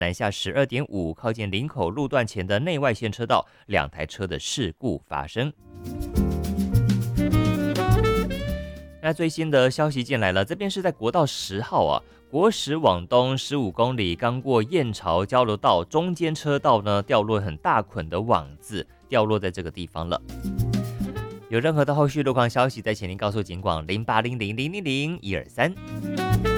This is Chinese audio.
南下12.5靠近林口路段前的内外线车道，2台车的事故发生。那最新的消息进来了，这边是在国道10号啊，国10往东15公里，刚过燕巢交流道中间车道呢，掉落很大捆的网子，掉落在这个地方了。有任何的后续路况消息，再请您告诉警广0800000123。